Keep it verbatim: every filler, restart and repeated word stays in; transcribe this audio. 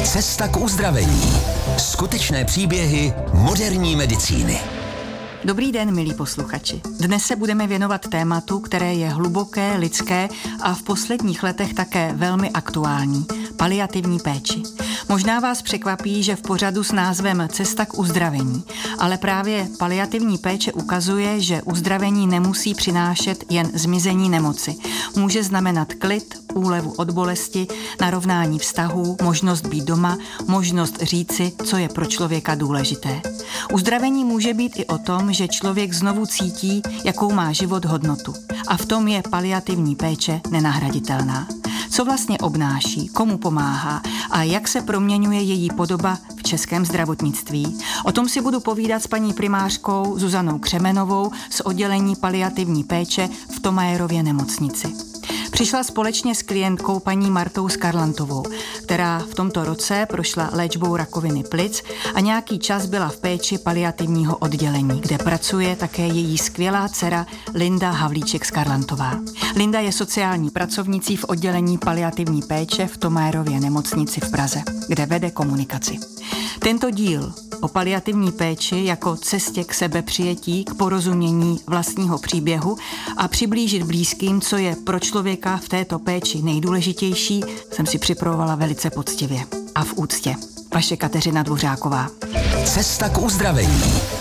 Cesta k uzdravení. Skutečné příběhy moderní medicíny. Dobrý den, milí posluchači. Dnes se budeme věnovat tématu, které je hluboké, lidské a v posledních letech také velmi aktuální. Paliativní péči. Možná vás překvapí, že v pořadu s názvem Cesta k uzdravení, ale právě paliativní péče ukazuje, že uzdravení nemusí přinášet jen zmizení nemoci. Může znamenat klid, úlevu od bolesti, narovnání vztahů, možnost být doma, možnost říci, co je pro člověka důležité. Uzdravení může být i o tom, že člověk znovu cítí, jakou má život hodnotu. A v tom je paliativní péče nenahraditelná. Co vlastně obnáší, komu pomáhá a jak se proměňuje její podoba v českém zdravotnictví. O tom si budu povídat s paní primářkou Zuzanou Křemenovou z oddělení paliativní péče v Thomayerově nemocnici. Přišla společně s klientkou paní Martou Skarlantovou, která v tomto roce prošla léčbou rakoviny plic a nějaký čas byla v péči paliativního oddělení, kde pracuje také její skvělá dcera Linda Havlíček-Skarlantová. Linda je sociální pracovnicí v oddělení paliativní péče v Thomayerově nemocnici v Praze, kde vede komunikaci. Tento díl o paliativní péči jako cestě k sebepřijetí, k porozumění vlastního příběhu a přiblížit blízkým, co je pro člověka v této péči nejdůležitější, jsem si připravovala velice poctivě a v úctě. Vaše Kateřina Dvořáková. Cesta k uzdravení.